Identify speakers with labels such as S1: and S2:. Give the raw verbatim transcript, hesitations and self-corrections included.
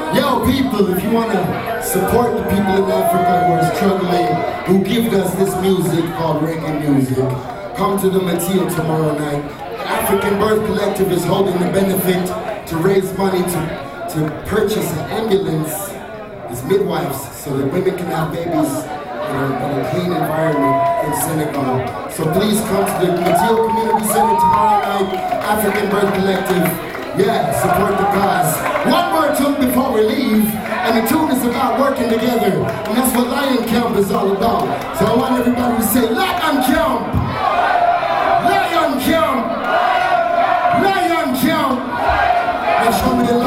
S1: Yo, people, if you want to support the people in Africa who are struggling, who give us this music called reggae music, come to the Mateo tomorrow night. African Birth Collective is holding the benefit to raise money to, to purchase an ambulance as midwives so that women can have babies in a, in a clean environment in Senegal. So please come to the Mateo Community Center tomorrow night, African Birth Collective. Yeah, support the cause. One more tune before we leave, and the tune is about working together, and that's what Lion Camp is all about. So I want everybody to say, Lion Camp! Lion Camp! Lion Camp! Now show me the